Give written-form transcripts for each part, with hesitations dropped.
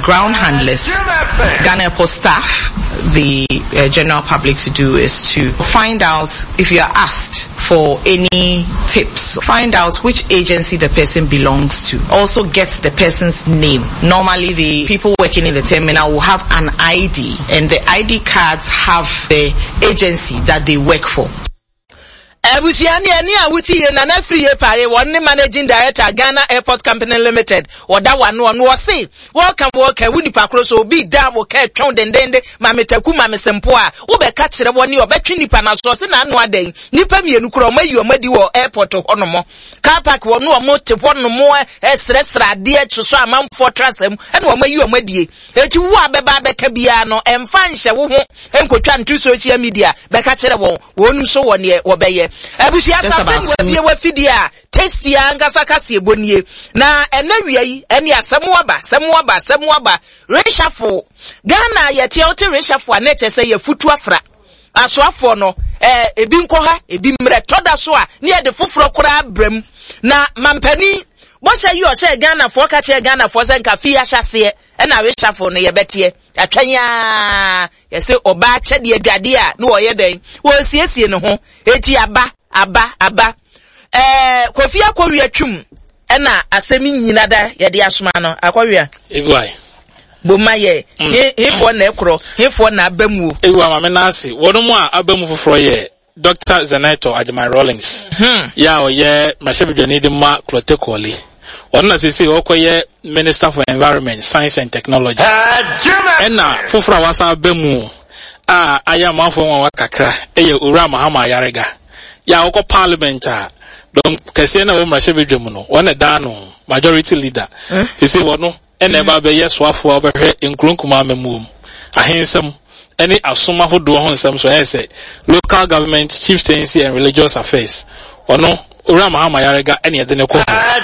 ground handlers, Ghana Airport staff, the general public to do is to find out, if you are asked for any tips, find out which agency the person belongs to. Also get the person's name. Normally the people working in the terminal will have an ID, and the ID cards have the agency that they work for. Ebusiani ani awuti ye na na free pare one managing director Ghana Airport Company Limited oda wano no say welcome wuni pakro so bi da wo ka twon dendende mametaku mamesempo a wo be ka kire woni obetwe nipa na so se na anu adan nipa mienu kro mayi omadi wo airport honomo car park wo no mo te honomo esresra de atso amanfo trasem e na omayi omadie eti wo abeba beka bia no emfa nhye wo ho enkotwa ntu social media be ka kire wonu so woni wo beye Ebusia something we fidia tasty angasa kase ebonie na enawie yi ene asemuaba reshafo Ghana yete ote reshafo aneche se ye futu afra asoafo no ebi nkoha ebi mre toda so a ne ye de foforo kora brem na mampani Bosha you say Ghana for catch Ghana for zen cafe ashase and I wish for no yebete atwanya ye say oba che de aduade a no oye den wo siesie ne ho eti aba Kofi akɔwi atwum ɛna asemi nyina da ye de asoma no akɔwi ebuai boma ye hefo na ekro hefo na abamu ewa ma me na ase wono a abamu foforo ye Dr. Zenato Ajimai Rawlings. Ya oye mashebidwani de ma protocoli. Ona sisi okoye Minister for Environment, Science and Technology. Ena fufura wasa bemu aya mafo wa kakra eye ura Mahama Yarega. Ya oko parliament don kese na wo mashebidwamu no. Wona da no majority leader. Isi wono ena ba be yeswafo obehwe nkrunkuma memum. Ahensem any asoma ho do ho nsem so say local government, chieftaincy and religious affairs ono ura Mahama Yarega any de ne ko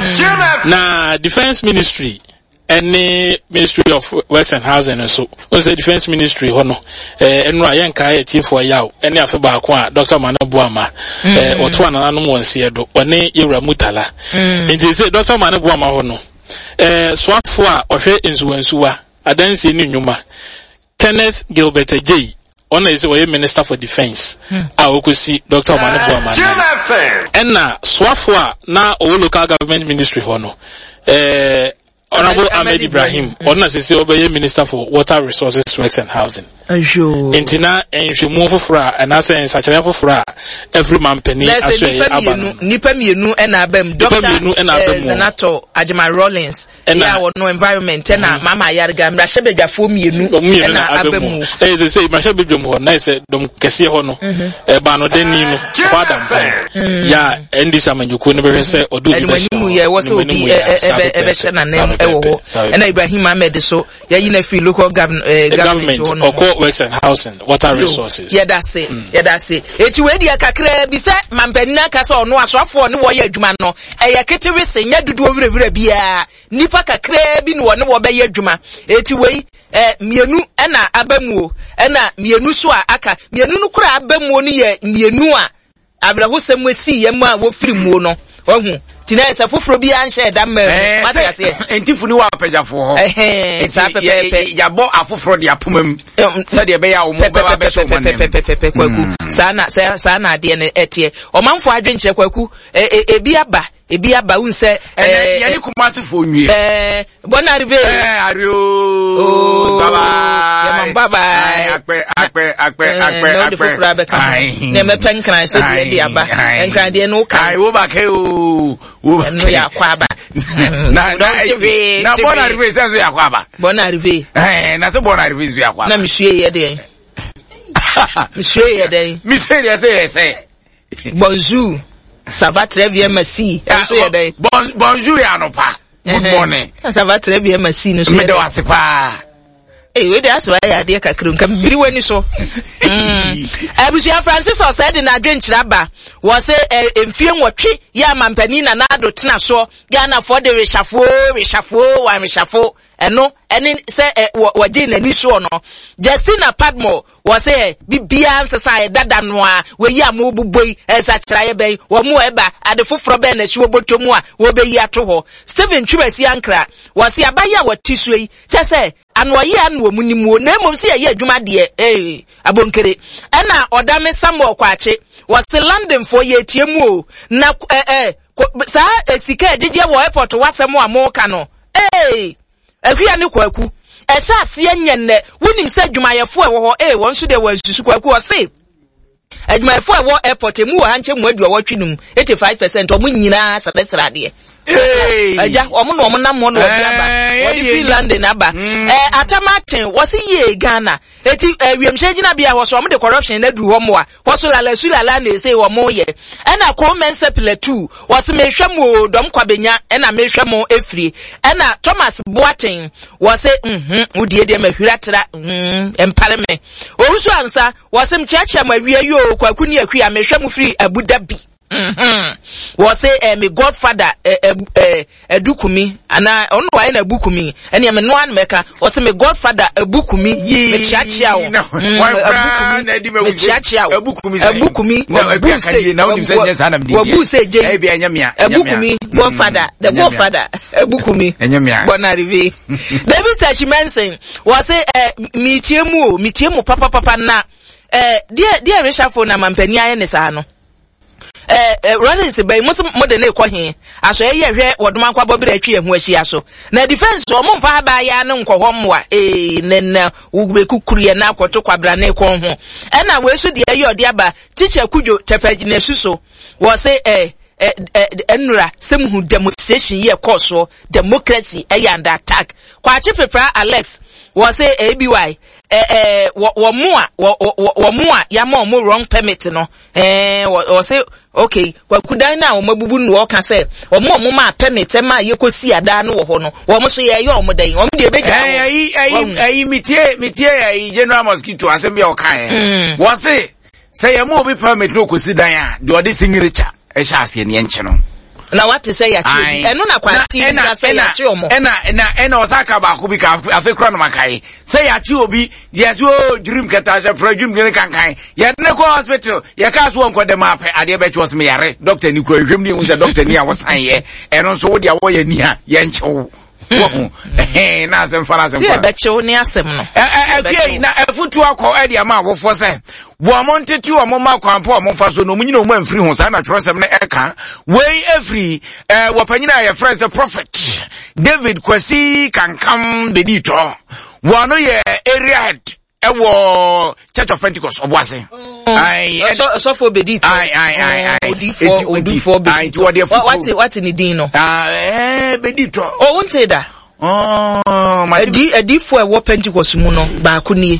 na defense ministry any ministry of works and housing and so on say defense ministry hono enu ayenka etifo yaw any afeba ko a Dr. Manabuama oto ananum wonse do one Yewura Mutala nti say Dr. Manabuama hono swafo a ohwe nsuwansuwa adansi ni nyuma Kenneth Gilbert J. Ona is a Minister for Defense. Aokusi Dr. Manabuama. Enna swafwa na o local government ministry hono. Honorable Ahmed Ibrahim. Ona is a Minister for Water Resources, Works and Housing. Intina enhwemu fofora anasa ensachare fofora every man penny aswe abanu nipa mienu ena abem Dr. Zenato Ajimai Rawlings ya wono environment na Mama Yarega mrashebedwafo mienu ena abemu they say mrashebedwam na say dom kese ho no ba no deni no kwada mpa ya endi samanjuku ne be say odu bi be mu ye wo so bi ebe she na nem ewo ho ena Ibrahim Ahmed so ya yi na free local government works and housing, water resources. Yeah, that's it. Yeah, that's it. Eti we dia kakra bi se mampanina kasa ono aswafo ne wo ye adwuma no. Eye ketiri se nya dudu owurewura bia. Nipa kakra bi ne wo ne wo be ye adwuma. Eti we mienu na abamu na mienu so a aka. Mienu no kura abamu no ye mienu a abrahosem wesi ye ma wo firi mu no. Ohu tina esa foforo bi anhye da ma matiase entifu ni wa apejafo ho ya bo afoforo de apomam se de be ya wo mo ba be so pepe kwaku sana de ne etie omanfo adwenche kwaku ebi aba unse ya ni kumasifo nwie bon arrivé ario baba akpe ne me penkran so de aba enkran de no kai wo ba kai o no ya kwaba na bon arrivé senso ya kwaba bon arrivé na so bon arrivé so ya kwaba na mhwie ye de mhwie ye say bonjour ça va très bien merci bonjour ya no pa good morning ça va très bien merci no so me do asepa we dey aso ya de kakru nkam biri wani so Abusia Francis o said na adwenkyira ba wo se emfie nwotwe ya mampani na ado tena so Ghana for the reshafo eno eni se waje na ni so no Justina Padmo was say bibia nsesa dada no a we yi amobuboi esa kiraye ben wo mu eba ade foforo ben na hwe botomu a wo be yi ato ho Steven Twibasi ankra was say abaya watisu yi chese anoyi anu omunimu na emom se ye adwuma de abonkere ena odame Samuel Kwache was London for ye tiemu na sa sika ejije wo airport wasem amoka no ahia ne kwaku ehya ase anyenne wonim se adwumayefo e wo ho won so de wansusu kwaku o se adwumayefo e wo airport emu wo hanche mu adu awatwinum 85% omu nyina sadesra de aja omu no omu nam no obi aba odi Finland na ba atamaten wose ye Ghana eti wiemhye gina bia wo so omu de corruption na du ho mo a wo so lala na ese wo mo ye na comment sepile 2 wose mehwam dom kwabenya na mehwam efri na Thomas Boateng wose udie de mahwira tra empareme owusu ansa wose mchiacha mawie yo kwaku ni akua mehwam free Abu Dhabi was say me godfather Edukumi ana ono wa na Ebukumi ene me no an meka was me godfather Ebukumi me chiachia o Ebukumi na onim se nyesa na mdi wabu se je Ebukumi godfather the godfather Ebukumi bona rivi David Tachimensen was say mi tiemu papa na dia reshuffle na mampani aye ne sa no Rollins by Muslim modern equahin, as a year wodman kwa bobby hu ahia so. Na defense o mo fa ba ya ne nkwo homwa nen ugbe kukuri na akwoto kwabra na ekwo ho. E na we so de ayo de aba teacher Kujo tepaji na suso. Was say enura semhu demonstration ye course democracy and attack. Kwa chipepra Alex was say ABY wo mo ya mo wrong permit no was say okay kwa kudan na o mabubu no o ka say o mo ma permit ma ye kosi ada no wo ho no wo mo so ye yo mo dan o de beja ayi mitie ayi General Mosquito asem ya o kan was say ye mo bi permit no kosi dan a de o de singiricha e sha ase ne enche no na what say ya chi eno na kwati na say ya chi omo ena osaka ba ko bi ka afi kro no makai say ya chi obi yes wo dream keta se projum gene kankan ya ne ko hospital ya ka so onko de map ade be chos me yare doctor ni kro hwem ni un se doctor ni a wosan ye eno so wo dia wo ya ni ha ya nchew na sem fara sem fara. Ti beche ni asem no. Na efutu akọ e dia ma wofo se. Wo amontetu o mo ma kwampo o mo fa so no munyina o ma mfiri ho sa na trosem na eka. Wey every wapanyina ya friends the prophet David Kwasi kankam bedito. Wo no ye area head ewo Church of Pentecost obwase. So for bedito. Odifo bedito. What ni din no? Bedito. Oh, won't say that. Edifo e wo Pentecost mu no ba ko nie.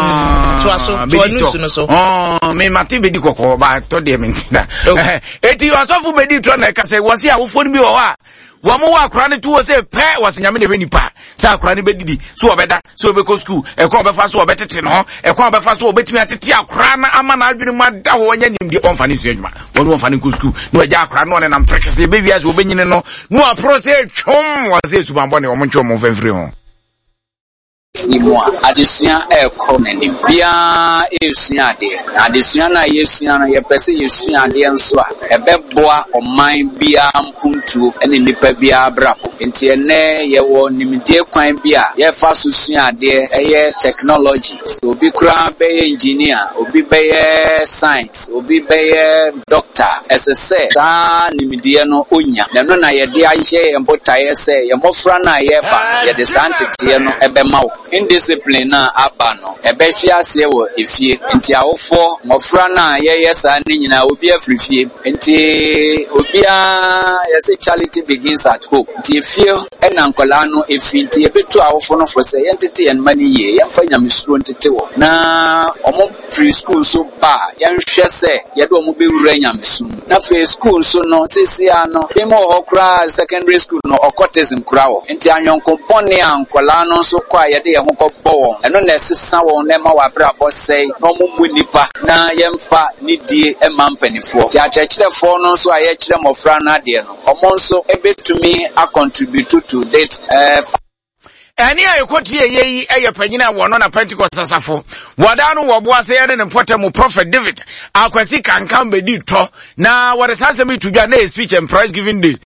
So me mate bedi kokko ba to de mentina. Eti osofo bedito na ka say wose awofo ni bi wo a wo mo wa akra ne tuwo say pe wose nyame de benipa say akra ne bedidi so obeda so obeko school e ko obefa so obetete no e ko obefa so obetimi atete akra na ama na adwene mu da ho nya nimdi onfa ne su adwuma wonu onfa ne school no agya akra no ne na prekese bebi as obenyine no no apro say twom wose su bambo ne wo mo ntwo mo fenfiri ho Simwa adesua ekro na ni bia esua de adesua na yesua na yepese yesua de nso a ebeboa oman bia mpuntu ene nipa bia brapo enti ene ye wo nimdie kwan bia ye fa so sua de eye technology so obi kura be engineer obi be science obi be doctor ss sa nimdie no onya na na ye de ahye embota ye se ye mofra na ye fa ye de scientist no ebe mawo indiscipline na abano ebe fiase wo efie nti awofo mofra na ye sa ni nyina obi afrifie nti obia yesi charity begins at home nti efie ena nkola no efi nti ebetu awofo no for say entity en mani ye yemfa nyamesuro ntete wo na omo free school so ba yenhwe se ye do omo bewura nyamesuro na free school so no sisia no emo hokra secondary school no okotism kura wo nti anyonko bone ankola no so kwa ye de ho bo eno na sesa won na ma wa bra bo sei no mu nipa na yemfa nidie emampanifo ti achechirefo no so ayechire mofra na de no omo nso ebetumi a contribute to that Eni ayekoti ye panyina wono na Pentecost asafo wadanu woboa se yene ne mpotemu Prophet David akwasi kankan bedi to na wode sase me tudwa na speech and prize giving day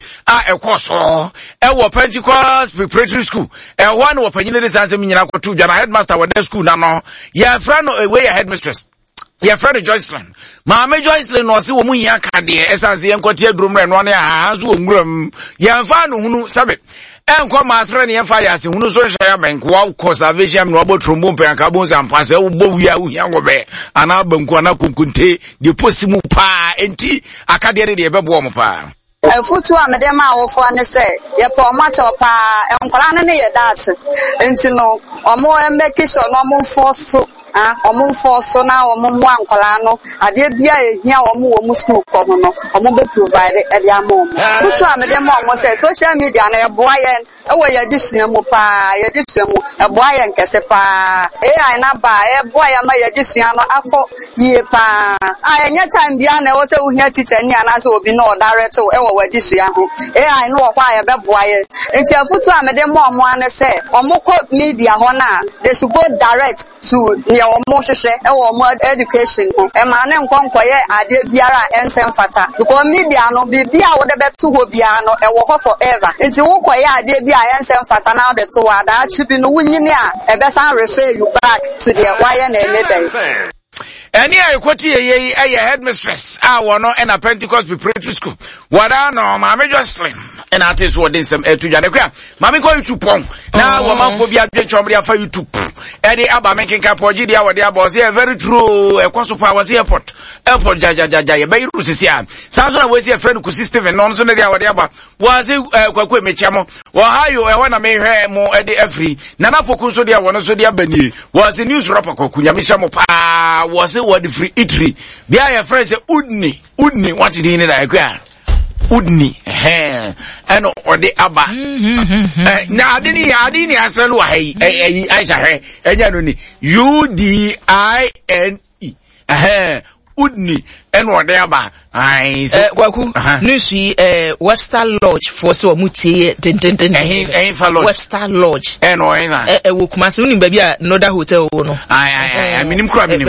ekoso wo Pentecost preparatory school one wo panyina de sase me nyina kwotudwa na headmaster wode school na no ya fra no away headmistress ya friend Joycelyn Mama Joycelyn no se wo mu nya kade esanse yenkoti adurumre no ne ha so onguram ya fa no hunu sabe enko masre ne yemfa ya se hunu so hwe ya bank wa conservation no abotrombo pe anka bon sampa se wo bowia wo hia ngobe ana banku ana kunkunte de posimu pa enti akade de bebo mo pa Futu amede ma awofo ne se ye pa ma chopa enkola ne ye dache enti no omo make sure no mo force omunfoso na omumu ankola no ade bia ehia omu school ko no omu be provide e dia mom tutu amede ma omo say social media na eboa yen ewo ye disua mu pa ye disua mu eboa yen kese pa AI na ba eboa ya ma ye disua no akọ yie pa anya time bia na wo say uhia teacher ni ana so obi no direct ewo wa disua ho AI no wo kwa ye be boa ye enti afutu amede ma omo ane say omo ko media ho na they should go direct to omo hwehwe omo education ho e ma ne nkonkoye ade biara ensem fata because media no bibia wo de beto ho bia no e wo ho forever enti wo koye ade bia ensem fata na de to wada achibi no wunyini a e be san refer you back to the wire na emedai Eni ayekoti ye headmistress wono na Pentecost preparatory school wada no Mama Joycelyn and artist wo den sem etudwa de kwa Mama ko YouTube pon na wo manfo bia dwetwomre afa YouTube e de aba menkenka poji dia wo de aba say very true e kwaso pa was airport jaja ye be rusisi a sanso na we see friend ku Steven no so na dia wo de aba was kwakwa mechamo wo hayo e wana me hwe mo e de afri na na poku so dia wo no so dia bani was news rapper kwaku nyamisha mo pa was what the free eatery bia your friend say udni what did he need akwa udni eno ode aba na adini asfelu wa hey aisha hey enya no ni UDINE udni eno ode aba ai so kwaku nusi Western Lodge for so mutie Western Lodge eno ena wo kuma se unim ba bia Noda Hotel wo no ai minim kura minim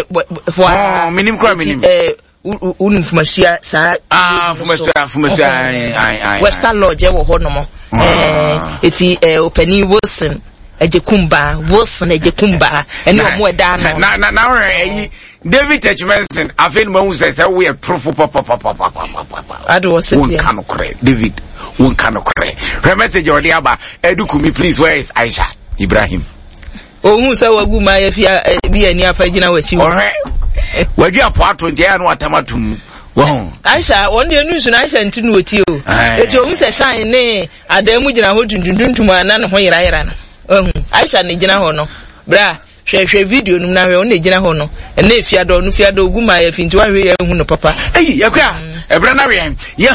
unim fumasia sa fumasia ai Western Lodge wo ho no mo eti Openi Wilson ejekumba Wilson ejekumba ene omo eda no na David Etchmanson afin mo say we are truthful papa ado was it one can correct David one can correct her message or aba edukumi please where is Aisha Ibrahim hu say wagu ma ya fia bi ani afagina wachi wadu apo nje ya no atamatum wow Aisha won de news na Aisha ntinu oti o eti hu say shine ne adamu gina ho dundunduntum ana ne ho yira no Aisha ne gina ho no bra hwe video num na hwe on ejina ho no na efiado no fiado oguma ya finti wa hwe ya hu no papa yakwa ebra na hwe ya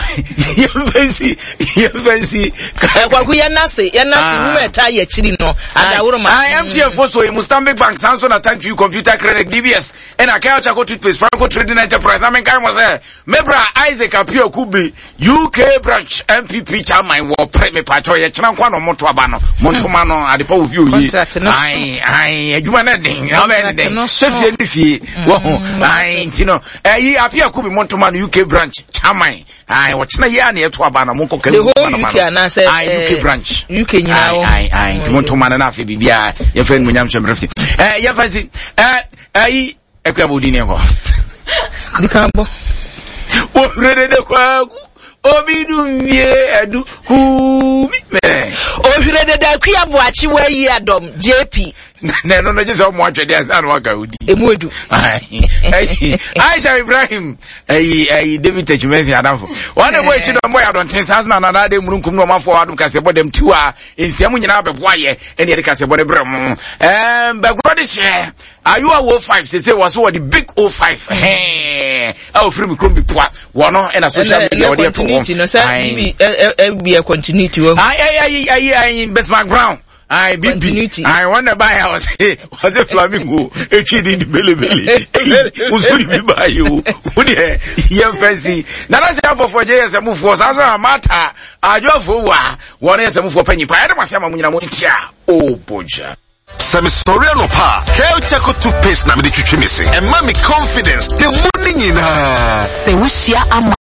fancy kwaku ya nase hu meta ya chiri no adaworo ma I am here for so Mustambik Bank Samsung Thank You Computer Credit DBS and Akayo Chako Toothpaste Franco Trading Enterprise amen kan was Mebra Isaac Apio Kubi UK branch MPP chairman wo pre me pacho ya china kwa no moto aba no monto ma no adepa wo view yi ai adwuma na den amen den sefie ni fie wo ai ntino yi Apio Kubi monto ma no UK branch chairman ai wo china ya na eto aba na monko kan UK branch UK nyina wo ai monto ma na afi bibia ye friend munyam chemrefti ye fancy ai ekwabodi ne ko dikambo o rede de kwaku obidumie adu kumi me o rede de kwa boachi wa yi adom JP na no je so mo atwede asa no waka odi emuedu Aisha Ibrahim David Etchmanson adamfo one boy chi no boy adon ten sans na na de murunkum no mafo adum kase bodem tiwa ensiam nyina beboa ye ene de kase bode brem bagro de she ayu a 05 say was the big 05 our free micro be poa wono na social media we dey to no say be continuity wo Bismarck Brown I BP. I wonder by I was a flamingo. A kid in the belly. Who's going to be by you? Yeah, fancy. Now I say for years I move for Sasa Mata. I drove for one year I move for Penny Pie. I must have a Munamutia. Oh, Buncha. Sami sorry no pa. Kel Chaco toothpaste na me the missing. And mommy confidence. The morning in her.